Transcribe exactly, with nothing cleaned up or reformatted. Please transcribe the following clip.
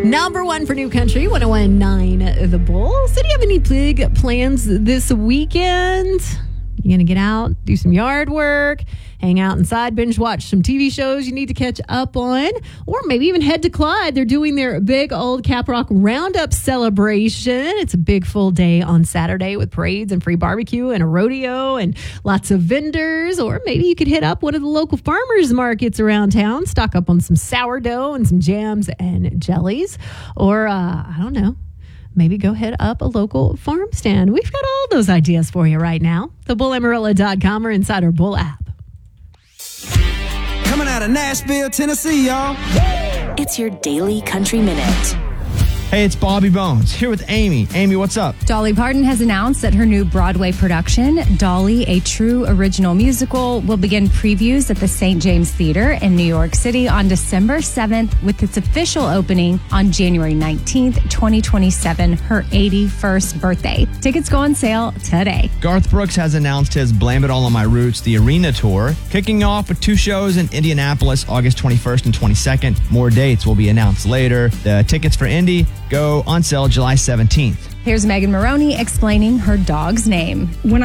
Number one for New Country, one oh one point nine The Bull. So do you have any big plans this weekend? You going to get out, do some yard work, hang out inside, binge watch some T V shows you need to catch up on, or maybe even head to Clyde. They're doing their big old Caprock Roundup celebration. It's a big full day on Saturday with parades and free barbecue and a rodeo and lots of vendors. Or maybe you could hit up one of the local farmers markets around town, stock up on some sourdough and some jams and jellies. Or, uh, I don't know, maybe go hit up a local farm stand. We've got all those ideas for you right now. the bull amarillo dot com or inside our Bull app. Coming out of Nashville, Tennessee, y'all. It's your Daily Country Minute. Hey, it's Bobby Bones here with Amy. Amy, what's up? Dolly Parton has announced that her new Broadway production, Dolly, a true original musical, will begin previews at the Saint James Theater in New York City on December seventh, with its official opening on January nineteenth, twenty twenty-seven, her eighty-first birthday. Tickets go on sale today. Garth Brooks has announced his Blame It All on My Roots, the arena tour, kicking off with two shows in Indianapolis, August twenty-first and twenty-second. More dates will be announced later. The tickets for Indy go on sale July seventeenth. Here's Megan Maroney explaining her dog's name. When